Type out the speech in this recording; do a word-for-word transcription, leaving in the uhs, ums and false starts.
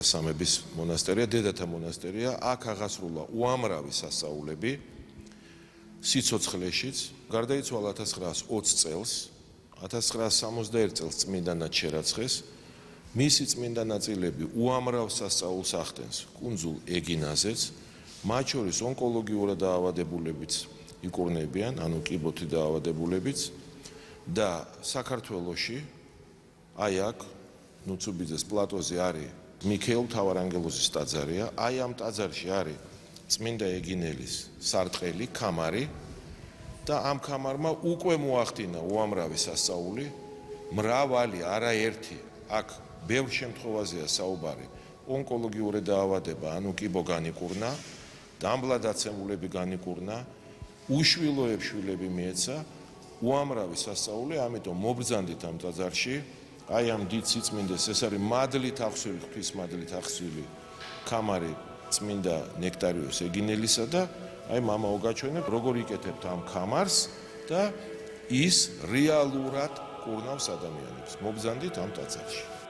სამების მონასტერია, დედათა მონასტერია, აქ აღასრულა უამრავი სასწაულები სიცოცხლეშიც, გარდაიცვალა ათას ცხრაას ოცი წელს, ათას ცხრაას სამოცდაერთი წელს წმინდანად შერაცხეს, მისი წმინდა ნაწილები უამრავ სასწაულს ახდენს კუნძულ ეგინაზეც, მათ შორის ონკოლოგიურად დაავადებულებიც იკურნებიან, ანუ კიბოთი დაავადებულებიც და საქართველოში აი აქ ნუცუბიძეს პლატოზე არის მიქეილ მთავარანგელოზის ტაძარია, აი ამ ტაძარში არის წმინდა ეგინელის სარტყელი, ქამარი და ამ ქამარმა უკვე მოახდინა უამრავი სასწაული, მრავალი, არაერთი, აქ ბევრ შემთხვევაზეა საუბარი, ონკოლოგიური დაავადება, ანუ კიბო განიკურნა, დამბლადაცემულები განიკურნა, უშვილოებს შვილები მიეცა, უამრავი სასწაული, ამიტომ მობრძანდით ამ ტაძარში, აი ამ დიდ სიწმინდეს, ეს არის მადლით აღსვილი, ღვთის მადლით აღსვილი ქამარი წმინდა ნექტარიოს ეგინელისა და აი მამა ოგაჩვენებ, როგორ იკეთებთ ამ ქამარს და ის რეალურად კურნავს ადამიანებს. მობრძანდით ამ ტაძარში.